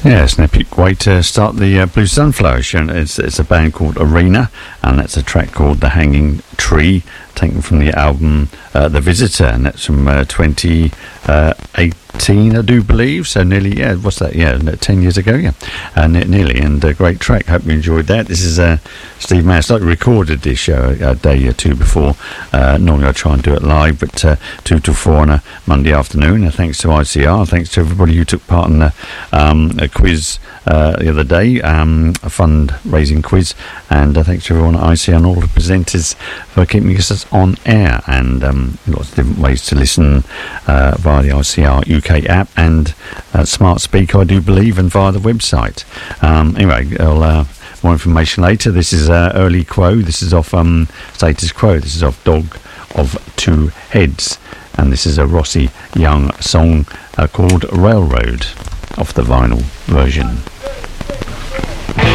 Yeah, it's an epic way to start the Blue Sunflower Show. It's a band called Arena, and that's a track called The Hanging Tree, taken from the album The Visitor, and that's from 2018, I do believe. So nearly, what's that? 10 years ago, nearly. And a great track. Hope you enjoyed that. This is Steve Mass. I recorded this show a day or two before. Normally I try and do it live, but 2 to 4 on a Monday afternoon. Thanks to ICR. Thanks to everybody who took part in the a quiz the other day, a fundraising quiz, and thanks to everyone at ICR and all the presenters for keeping us on air, and lots of different ways to listen via the ICR UK app and smart speaker, I do believe, and via the website. Anyway, I'll more information later. This is Early Quo. This is off Status Quo. This is off Dog of Two Heads, and this is a Rossi Young song called Railroad, off the vinyl version.